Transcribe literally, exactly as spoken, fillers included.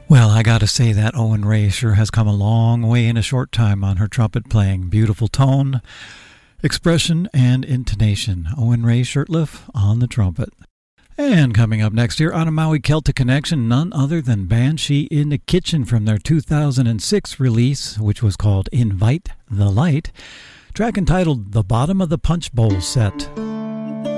Well, I gotta say that Owen Ray sure has come a long way in a short time on her trumpet playing. Beautiful tone, expression, and intonation. Owen Ray Shurtleff on the trumpet. And coming up next here on a Maui Celtic Connection, none other than Banshee in the Kitchen from their two thousand six release, which was called Invite the Light, track entitled The Bottom of the Punch Bowl Set.